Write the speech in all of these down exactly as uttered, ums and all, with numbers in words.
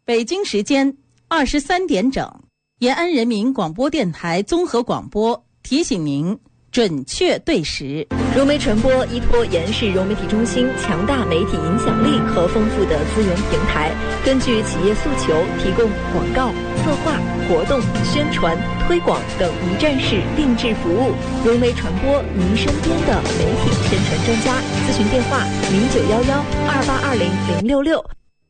北京时间二十三点整，延安人民广播电台综合广播提醒您准确对时。 融媒传播依托延世融媒体中心强大媒体影响力和丰富的资源平台，根据企业诉求提供广告、策划、活动、宣传、推广等一站式定制服务。融媒传播，您身边的媒体宣传专家。咨询电话：零九幺幺二八二零零六六。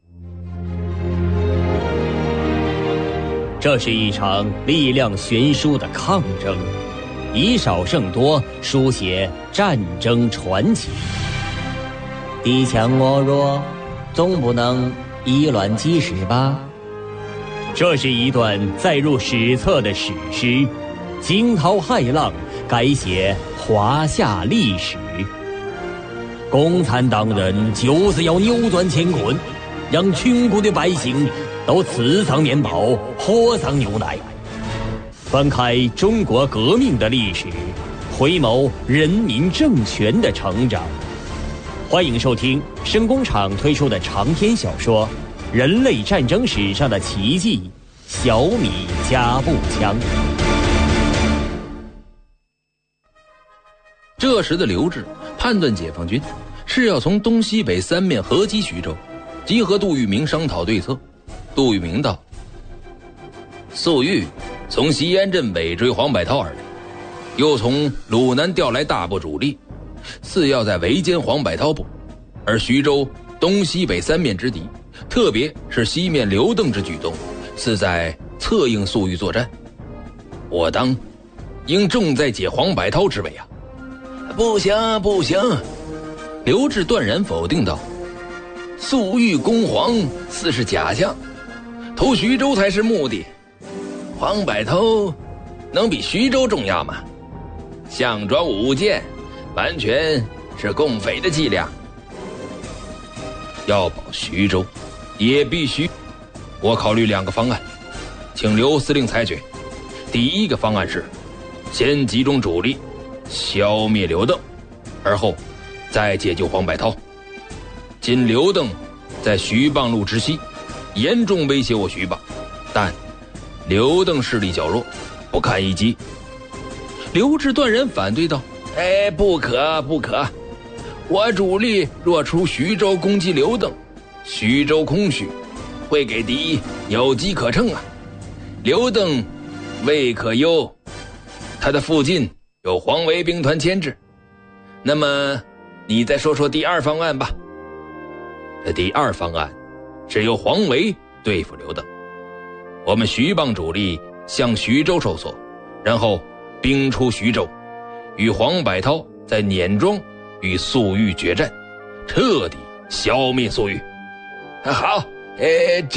这是一场力量悬殊的抗争，以少胜多，书写战争传奇。敌强我弱，总不能以卵击石吧？这是一段载入史册的史诗，惊涛骇浪，改写华夏历史。共产党人就是要扭转乾坤，让穷苦的百姓都吃上面包，喝上牛奶。翻开中国革命的历史，回眸人民政权的成长。欢迎收听声工厂推出的长篇小说《人类战争史上的奇迹：小米加步枪》。 这时的刘志判断解放军是要从东西北三面合击徐州，即和杜聿明商讨对策。杜聿明道：粟裕从西安镇尾追黄百韬而来，又从鲁南调来大部主力，似要在围歼黄百韬部。而徐州东西北三面之敌，特别是西面刘邓之举动，似在策应粟裕作战。我当应重在解黄百韬之围啊！不行不行，刘志断然否定道：粟裕攻黄似是假象，投徐州才是目的。黄百韬能比徐州重要吗？项庄舞剑完全是共匪的伎俩。要保徐州也必须我考虑两个方案，请刘司令裁决。第一个方案是先集中主力消灭刘邓，而后再解救黄百韬。今刘邓在徐蚌路之西，严重威胁我徐蚌，但刘邓势力较弱，不堪一击。刘志断然反对道：哎，不可不可，我主力若出徐州攻击刘邓，徐州空虚，会给敌有机可乘啊。刘邓未可忧，他的附近有黄维兵团牵制。那么你再说说第二方案吧。这第二方案是由黄维对付刘邓，我们徐蚌主力向徐州收缩，然后兵出徐州，与黄百韬在碾庄与粟裕决战，彻底消灭粟裕。好，呃，这